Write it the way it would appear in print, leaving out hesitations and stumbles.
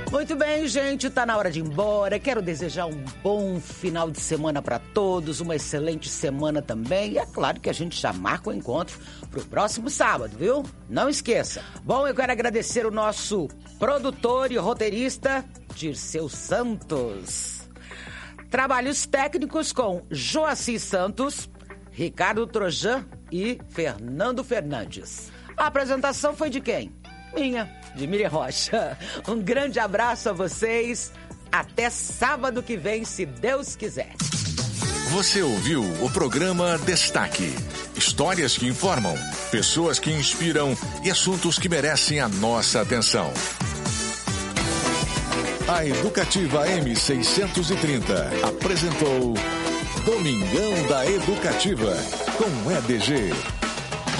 Muito bem, gente, tá na hora de ir embora. Quero desejar um bom final de semana para todos, uma excelente semana também. E é claro que a gente já marca o encontro pro próximo sábado, viu? Não esqueça. Bom, eu quero agradecer o nosso produtor e roteirista, Dirceu Santos. Trabalhos técnicos com Joaci Santos, Ricardo Trojan e Fernando Fernandes. A apresentação foi de quem? Minha, de Miriam Rocha. Um grande abraço a vocês. Até sábado que vem, se Deus quiser. Você ouviu o programa Destaque. Histórias que informam, pessoas que inspiram e assuntos que merecem a nossa atenção. A Educativa M630 apresentou Domingão da Educativa com EDG.